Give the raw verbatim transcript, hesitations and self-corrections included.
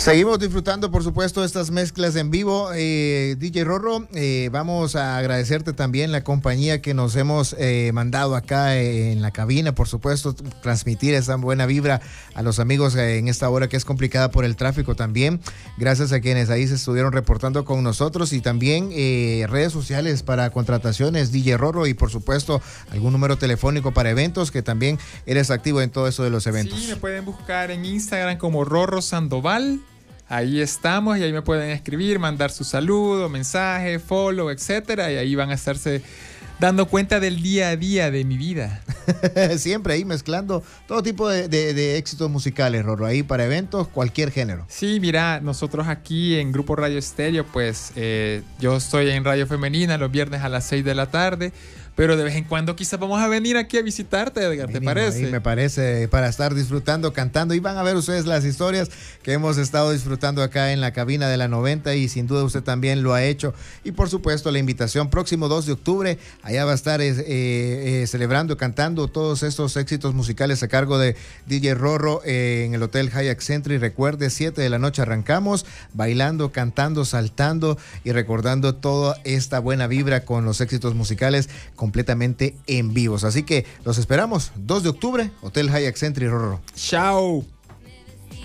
Seguimos disfrutando, por supuesto, estas mezclas en vivo. Eh, D J Rorro, eh, vamos a agradecerte también la compañía que nos hemos eh, mandado acá eh, en la cabina, por supuesto, transmitir esa buena vibra a los amigos eh, en esta hora que es complicada por el tráfico también. Gracias a quienes ahí se estuvieron reportando con nosotros y también eh, redes sociales para contrataciones, D J Rorro, y por supuesto algún número telefónico para eventos, que también eres activo en todo eso de los eventos. Sí, me pueden buscar en Instagram como Rorro Sandoval. Ahí estamos y ahí me pueden escribir, mandar su saludo, mensaje, follow, etcétera. Y ahí van a estarse dando cuenta del día a día de mi vida. Siempre ahí mezclando todo tipo de, de, de éxitos musicales, Rorro, ahí para eventos, cualquier género. Sí, mira, nosotros aquí en Grupo Radio Estéreo, pues eh, yo estoy en Radio Femenina los viernes a las seis de la tarde. Pero de vez en cuando quizás vamos a venir aquí a visitarte, Edgar, ¿te Mínimo, parece? Me parece, para estar disfrutando, cantando, y van a ver ustedes las historias que hemos estado disfrutando acá en la cabina de la noventa, y sin duda usted también lo ha hecho. Y por supuesto la invitación, próximo dos de octubre, allá va a estar eh, eh, celebrando, cantando todos estos éxitos musicales a cargo de D J Rorro eh, en el Hotel Hyatt Century. Recuerde, siete de la noche arrancamos, bailando, cantando, saltando y recordando toda esta buena vibra con los éxitos musicales completamente en vivos. Así que los esperamos, dos de octubre, Hotel Hyatt Century, Rorro. ¡Chao!